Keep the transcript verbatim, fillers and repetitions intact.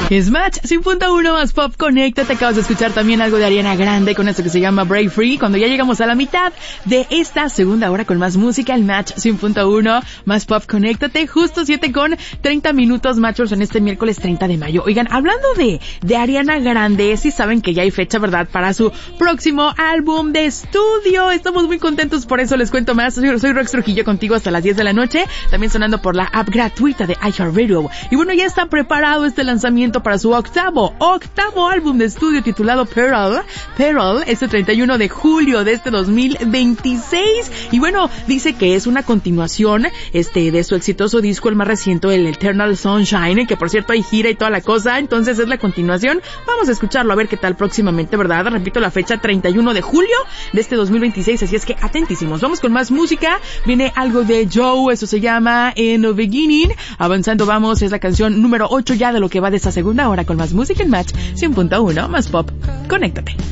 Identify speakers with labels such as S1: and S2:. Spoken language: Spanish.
S1: Es Match cien punto uno más Pop Conecta. Te acabas de escuchar también algo de Ariana Grande con esto que se llama Break Free. Cuando ya llegamos a la mitad de esta segunda hora con más música, el Match cien punto uno más Pop Conéctate. Justo siete con treinta minutos, Matchers, en este miércoles treinta de mayo. Oigan, hablando de, de Ariana Grande, sí saben que ya hay fecha, ¿verdad? Para su próximo álbum de estudio. Estamos muy contentos, por eso les cuento más. Soy, soy Rox Trujillo contigo hasta las diez de la noche. También sonando por la app gratuita de iHeartRadio. Y bueno, ya está preparado este lanzamiento para su octavo, octavo álbum de estudio titulado Pearl, Pearl, este treinta y uno de julio de este dos mil veintiséis. Y bueno, dice que es una continuación, este, de su exitoso disco, el más reciente, el Eternal Sunshine, que por cierto hay gira y toda la cosa, entonces es la continuación. Vamos a escucharlo, a ver qué tal próximamente, ¿verdad? Repito la fecha, treinta y uno de julio de este dos mil veintiséis, así es que atentísimos. Vamos con más música, viene algo de Joe, eso se llama In the Beginning. Avanzando vamos, es la canción número ocho ya de lo que va de esta segunda hora con más música en Match cien punto uno más Pop. Conéctate.